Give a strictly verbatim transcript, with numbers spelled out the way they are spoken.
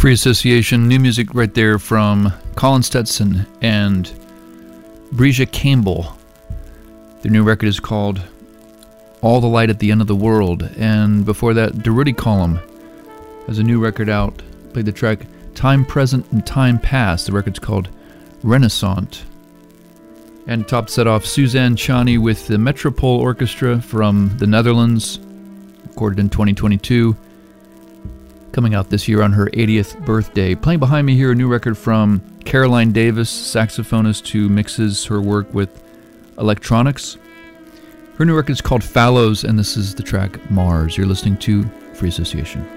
Free Association, new music right there from Colin Stetson and Breja Campbell. Their new record is called All the Light at the End of the World. And before that, Durutti Column has a new record out. Played the track Time Present and Time Past. The record's called Renaissance. And top set off Suzanne Chani with the Metropole Orchestra from the Netherlands, recorded in twenty twenty-two. Coming out this year on her eightieth birthday. Playing behind me here, a new record from Caroline Davis, saxophonist who mixes her work with electronics. Her new record is called Fallows, and this is the track Mars. You're listening to Free Association.